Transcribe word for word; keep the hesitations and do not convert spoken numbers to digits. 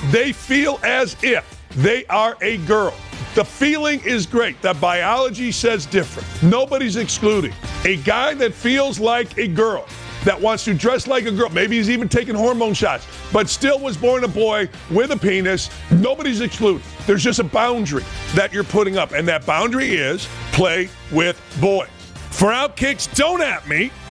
they feel as if they are a girl. The feeling is great. The biology says different. Nobody's excluding a guy that feels like a girl, that wants to dress like a girl. Maybe he's even taking hormone shots, but still was born a boy with a penis. Nobody's excluded. There's just a boundary that you're putting up, and that boundary is play with boys. For Outkick's Don't At Me,